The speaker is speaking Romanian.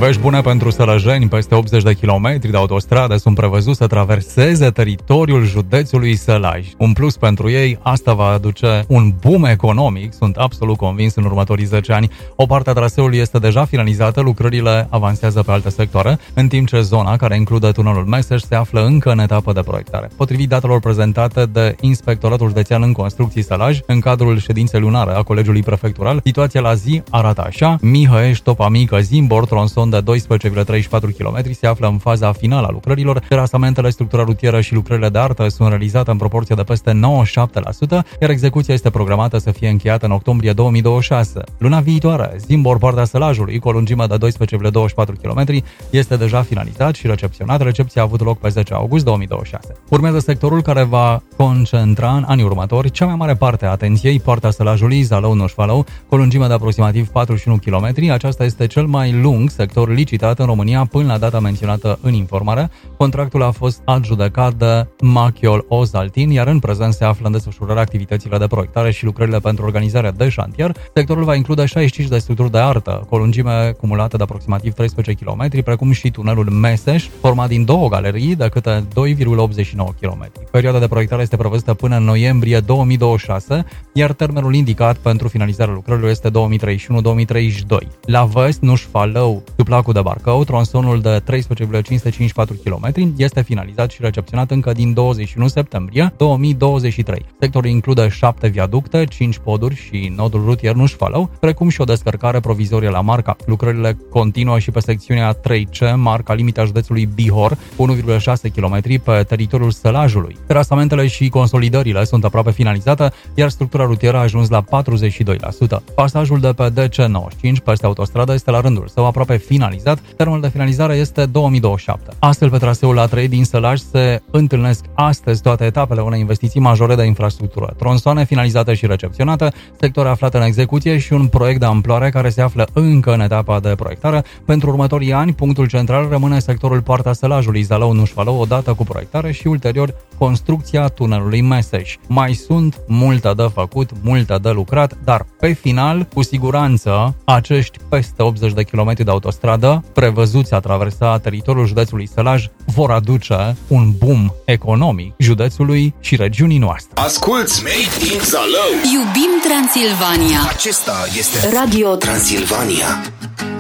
Vești bune pentru sălăjeni, peste 80 de kilometri de autostradă sunt prevăzuți să traverseze teritoriul județului Sălaj. Un plus pentru ei, asta va aduce un boom economic, sunt absolut convins, în următorii 10 ani. O parte a traseului este deja finalizată, lucrările avansează pe alte sectoare, în timp ce zona, care include tunelul Meseș, se află încă în etapă de proiectare. Potrivit datelor prezentate de Inspectoratul Județean în Construcții Sălaj, în cadrul ședinței lunare a Colegiului Prefectural, situația la zi arată așa: Mihăieș, Topa Mică, Zimbor, tronson de 12,34 km se află în faza finală a lucrărilor. Terasamentele, structura rutieră și lucrările de artă sunt realizate în proporție de peste 97%, iar execuția este programată să fie încheiată în octombrie 2026. Luna viitoare, Zimbor, partea Sălajului, cu o lungime de 12,24 km, este deja finalizat și recepționat. Recepția a avut loc pe 10 august 2026. Urmează sectorul care va concentra în anii următori cea mai mare parte a atenției, partea Sălajului, Zalău-Nuș-Fălău, cu o lungime de aproximativ 41 km. Aceasta este cel mai lung sector licitat în România până la data menționată în informare. Contractul a fost adjudecat de Machiol Ozaltin, iar în prezent se află în desfășurare activitățile de proiectare și lucrările pentru organizarea de șantier. Sectorul va include 65 de structuri de artă, cu o lungime cumulată de aproximativ 13 km, precum și tunelul Meseș, format din două galerii de câte 2,89 km. Perioada de proiectare este prevăzută până în noiembrie 2026, iar termenul indicat pentru finalizarea lucrărilor este 2031-2032. La vest, Nuș-Fălău, Tuplacul de Barcău, tronsonul de 13,554 km, este finalizat și recepționat încă din 21 septembrie 2023. Sectorul include 7 viaducte, 5 poduri și nodul rutier Nuș-Fălău, precum și o descărcare provizorie la Marca. Lucrările continuă și pe secțiunea 3C, Marca, limita județului Bihor, 1,6 km pe teritoriul Sălajului. Terasamentele și consolidările sunt aproape finalizate, iar structura rutieră a ajuns la 42%. Pasajul de pe DC95 peste autostradă este la rândul său aproape finalizat. Termenul de finalizare este 2027. Astfel, pe traseul A3 din Sălaj se întâlnesc astăzi toate etapele unei investiții majore de infrastructură. Tronsoane finalizate și recepționate, sectoare aflate în execuție și un proiect de amploare care se află încă în etapa de proiectare. Pentru următorii ani, punctul central rămâne sectorul Poarta Sălajului, Zalău-Nuș-Fălău, odată cu proiectare și ulterior construcția tunelului Meseș. Mai sunt multe de făcut, multe de lucrat, dar pe final, cu siguranță, acești peste 80 de kilometri de autostradă prevăzuți a traversa teritoriul județului Sălaj vor aduce un boom economic județului și regiunii noastre. Asculți Made in Zalău! Iubim Transilvania! Acesta este Radio Transilvania.